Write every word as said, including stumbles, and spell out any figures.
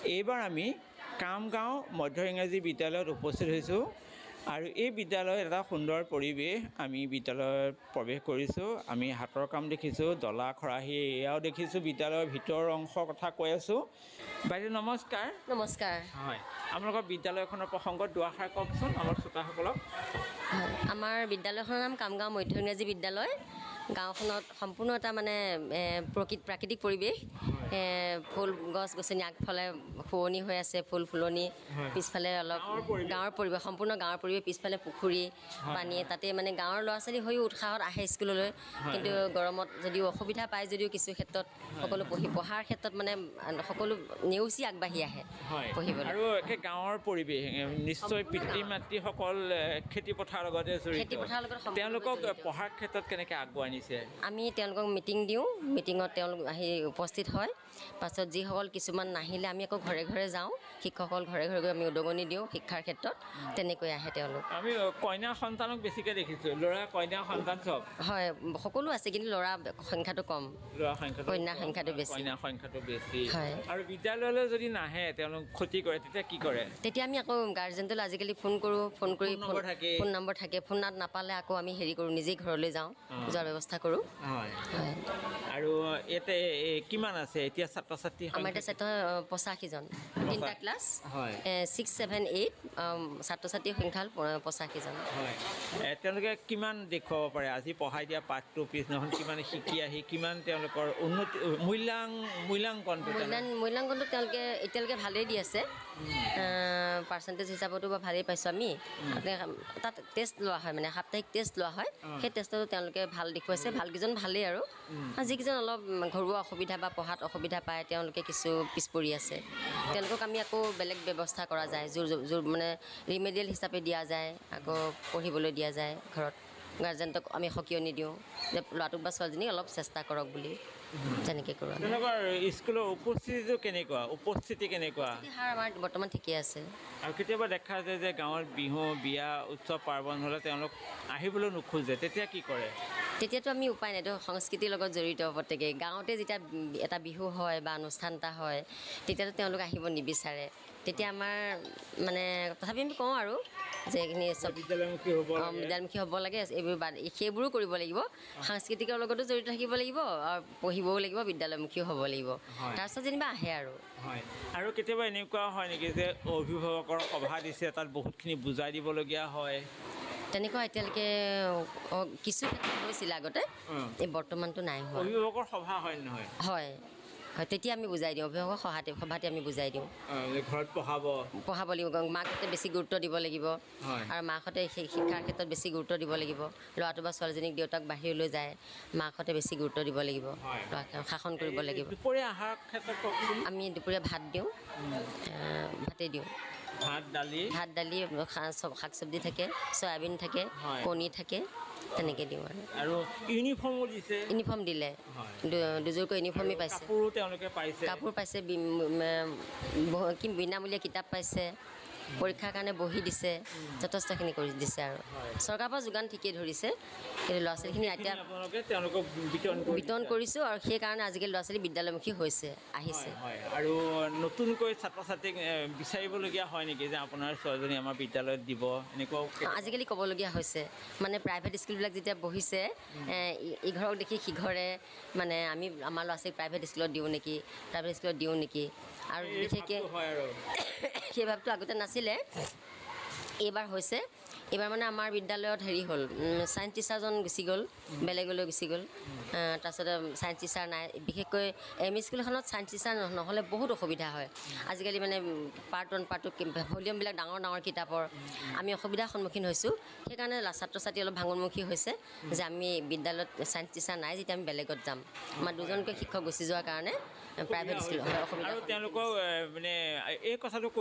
এইবাৰ আমি কামগাঁও মধ্য ইংৰাজী বিদ্যালয়ত উপস্থিত হৈছোঁ আৰু এই বিদ্যালয়ত এটা সুন্দৰ পৰিৱেশ। আমি বিদ্যালয়ত প্ৰৱেশ কৰিছোঁ, আমি হাতৰ কাম দেখিছোঁ, ডলা খৰাহী এয়াও দেখিছোঁ। বিদ্যালয়ৰ ভিতৰৰ অংশৰ কথা কৈ আছোঁ। বাইদেউ নমস্কাৰ। নমস্কাৰ। হয়, আপোনালোকৰ বিদ্যালয়খনৰ প্ৰসংগত দুআষাৰ কওকচোন আমাৰ শ্ৰোতাসকলক। হয়, আমাৰ বিদ্যালয়খনৰ নাম কামগাঁও মধ্য ইংৰাজী বিদ্যালয়। গাঁওখনত সম্পূৰ্ণ এটা মানে প্ৰকৃত প্ৰাকৃতিক পৰিৱেশ। ফুল গছ গছনি, আগফালে শুৱনি হৈ আছে, ফুল ফুলনি, পিছফালে অলপ গাঁৱৰ পৰিৱেশ, সম্পূৰ্ণ গাঁৱৰ পৰিৱেশ, পিছফালে পুখুৰী, পানীয়ে, তাতে মানে গাঁৱৰ ল'ৰা ছোৱালী হৈও উৎসাহত আহে স্কুললৈ। কিন্তু গৰমত যদিও অসুবিধা পায় যদিও কিছু ক্ষেত্ৰত সকলো পঢ়ি পঢ়াৰ ক্ষেত্ৰত মানে সকলো নেওচি আগবাঢ়ি আহে পঢ়িবলৈ। আৰু একে গাঁৱৰ পৰিৱেশ, নিশ্চয় পিতৃ মাতৃসকল খেতি পথাৰৰ লগতে জড়িত। তেওঁলোকক পঢ়াৰ ক্ষেত্ৰত কেনেকৈ আগুৱাই নিছে? আমি তেওঁলোকক মিটিং দিওঁ, মিটিঙত তেওঁলোক আহি উপস্থিত হয়। পাছত যিসকল কিছুমান নাহিলে আমি আকৌ ঘৰে ঘৰে যাওঁ, শিক্ষকসকল ঘৰে ঘৰে গৈ আমি উদগনি দিওঁ শিক্ষাৰ ক্ষেত্ৰত। তেনেকৈ আহে তেওঁলোক। আমি কন্যা সন্তানক বেছিকৈ দেখিছোঁ, ল'ৰা কন্যা সন্তান চব। হয়, সকলো আছে, কিন্তু ল'ৰা সংখ্যাটো কম, ল'ৰা সংখ্যাটো কন্যা সংখ্যাটো বেছি। কন্যা সংখ্যাটো বেছি। হয়। আৰু বিদ্যালয়লৈ যদি নাহে, তেওঁলোক ক্ষতি কৰে, তেতিয়া কি কৰে? তেতিয়া আমি আকৌ গাৰ্জেণ্টলৈ আজিকালি ফোন কৰোঁ, ফোন কৰি ফোন নম্বৰ থাকে, ফোনত নাপালে আকৌ আমি হেৰি কৰোঁ, নিজেই ঘৰলৈ যাওঁ, যোৱাৰ ব্যৱস্থা কৰোঁ। হয়, আৰু ইয়াতে কিমান আছে এতিয়া ছাত্ৰ ছাত্ৰী? আমাৰ এতিয়া ছাত্ৰ পঁচাশীজন, তিনিটা ক্লাছ, ছিক্স ছেভেন এইট ছাত্ৰ ছাত্ৰীৰ সংখ্যা পঁচাশীজন। হয়, তেওঁলোকে কিমান দেখুৱাব পাৰে আজি পঢ়াই দিয়া পাঠটো পিছদিনাখন কিমান শিকি আহি কিমান তেওঁলোকৰ উন্নতি মূল্যাং মূল্যাংকন মূল্যাংকনটো তেওঁলোকে এতিয়ালৈকে ভালেই দি আছে। পাৰ্চেণ্টেজ হিচাপতো বা ভালেই পাইছোঁ আমি। তাত টেষ্ট লোৱা হয়, মানে সাপ্তাহিক টেষ্ট লোৱা হয়। সেই টেষ্টতো তেওঁলোকে ভাল দেখুৱাইছে, ভালকেইজন ভালেই আৰু যিকেইজন অলপ ঘৰুৱা অসুবিধা বা পঢ়াত অসুবিধা পায়, তেওঁলোকে কিছু পিছ পৰি আছে। তেওঁলোকক আমি আকৌ বেলেগ ব্যৱস্থা কৰা যায়, জোৰ জোৰ মানে ৰিমেডিয়েল হিচাপে দিয়া যায়, আকৌ পঢ়িবলৈ দিয়া যায়। ঘৰত গাৰ্জেণ্টক আমি সকিয়নি দিওঁ যে ল'ৰাটোক বা ছোৱালীজনীক অলপ চেষ্টা কৰক বুলি, তেনেকৈ কৰোঁ। তেওঁলোকৰ স্কুলৰ উপস্থিতিটো কেনেকুৱা? উপস্থিতি কেনেকুৱা? হাৰ আমাৰ বৰ্তমান ঠিকেই আছে। আৰু কেতিয়াবা দেখা যায় যে গাঁৱত বিহু বিয়া উৎসৱ পাৰ্বণ হ'লে তেওঁলোক আহিবলৈ নোখোজে, তেতিয়া কি কৰে? তেতিয়াতো আমি উপায় নাই, সংস্কৃতিৰ লগত জড়িত প্ৰত্যেকে। গাঁৱতে যেতিয়া এটা বিহু হয় বা অনুষ্ঠান এটা হয়, তেতিয়াতো তেওঁলোক আহিব নিবিচাৰে। তেতিয়া আমাৰ মানে তথাপি আমি কওঁ আৰু যে এইখিনি চব বিদ্যালয়মুখী হ'ব লাগে, বিদ্যালয়মুখী হ'ব লাগে, এইবোৰ বাদ সেইবোৰো কৰিব লাগিব। সাংস্কৃতিকৰ লগতো জড়িত থাকিব লাগিব, আৰু পঢ়িবও লাগিব, বিদ্যালয়মুখীও হ'ব লাগিব। তাৰপিছত যেনিবা আহে আৰু। হয়, আৰু কেতিয়াবা এনেকুৱা হয় নেকি যে অভিভাৱকৰ সভা দিছে, তাত বহুতখিনি বুজাই দিবলগীয়া হয়? তেনেকুৱা এতিয়ালৈকে কিছু ক্ষেত্ৰত হৈছিলে আগতে, এই বৰ্তমানটো নাই হোৱা। অভিভাৱকৰ সভা হয় নহয়? হয় হয়, তেতিয়া আমি বুজাই দিওঁ, অভিভাৱকৰ সভাতে সভাতে আমি বুজাই দিওঁ। ঘৰত পঢ়াব পঢ়াব লাগিব, মাকহঁতে বেছি গুৰুত্ব দিব লাগিব। আৰু মাকহঁতে সেই শিক্ষাৰ ক্ষেত্ৰত বেছি গুৰুত্ব দিব লাগিব। ল'ৰাটো বা ছোৱালীজনীক দেউতাক বাহিৰলৈ যায়, মাকহঁতে বেছি গুৰুত্ব দিব লাগিব, শাসন কৰিব লাগিব। দুপৰীয়া আহাৰ ক্ষেত্ৰত আমি দুপৰীয়া ভাত দিওঁ, ভাতেই দিওঁ। ভাত দালি ভাত দালি শাক চব্জি থাকে, চয়াবিন থাকে, কণী থাকে, তেনেকৈ দিওঁ। আৰু আৰু ইউনিফৰ্মো দিছে? ইউনিফৰ্ম দিলে, দুযোৰকৈ ইউনিফৰ্মেই পাইছে। কাপোৰো তেওঁলোকে পাইছে? কাপোৰ পাইছে, কি বিনামূলীয়া কিতাপ পাইছে, পৰীক্ষাৰ কাৰণে বহি দিছে, যথেষ্টখিনি কৰি দিছে। আৰু চৰকাৰৰ পৰা যোগান ঠিকেই ধৰিছে, কিন্তু ল'ৰা ছোৱালীখিনি এতিয়া তেওঁলোকক বিতৰণ কৰিছোঁ, আৰু সেইকাৰণে আজিকালি ল'ৰা ছোৱালী বিদ্যালয়মুখী হৈছে, আহিছে। আৰু নতুনকৈ ছাত্ৰ ছাত্ৰীক বিচাৰিবলগীয়া হয় নেকি যে আপোনাৰ ছোৱালীজনী আমাৰ বিদ্যালয়ত দিব, এনেকুৱাও আজিকালি ক'বলগীয়া হৈছে। মানে প্ৰাইভেট স্কুলবিলাক যেতিয়া বহিছে, ইঘৰক দেখি সিঘৰে মানে আমি আমাৰ ল'ৰা ছোৱালীক প্ৰাইভেট স্কুলত দিওঁ নেকি, প্ৰাইভেট স্কুলত দিওঁ নেকি। আৰু বিশেষকৈ সেই ভাৱটো আগতে নাছিলে, এইবাৰ হৈছে। এইবাৰ মানে আমাৰ বিদ্যালয়ত হেৰি হ'ল, ছায়েঞ্চ টিচাৰজন গুচি গ'ল, বেলেগলৈ গুচি গ'ল। তাৰপিছতে ছায়েঞ্চ টিচাৰ নাই, বিশেষকৈ এম ই স্কুলখনত ছায়েঞ্চ টিচাৰ নহ'লে বহুত অসুবিধা হয়। আজিকালি মানে পাৰ্ট ওৱান পাৰ্ট টু ভলিউমবিলাক ডাঙৰ ডাঙৰ কিতাপৰ, আমি অসুবিধাৰ সন্মুখীন হৈছোঁ। সেইকাৰণে ছাত্ৰ ছাত্ৰী অলপ ভাঙোনমুখী হৈছে যে আমি বিদ্যালয়ত ছায়েঞ্চ টিচাৰ নাই যেতিয়া আমি বেলেগত যাম। আমাৰ দুজনকৈ শিক্ষক গুচি যোৱাৰ কাৰণে প্ৰাইভেট স্কুল অসুবিধা। আৰু তেওঁলোকক মানে এই কথাটো